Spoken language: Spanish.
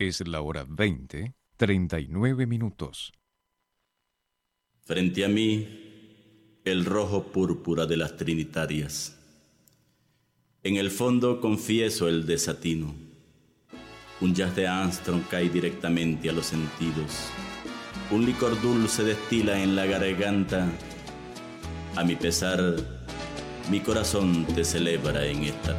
Es la hora 20:39. Frente a mí, el rojo púrpura de las trinitarias. En el fondo confieso el desatino. Un jazz de Armstrong cae directamente a los sentidos. Un licor dulce destila en la garganta. A mi pesar, mi corazón te celebra en esta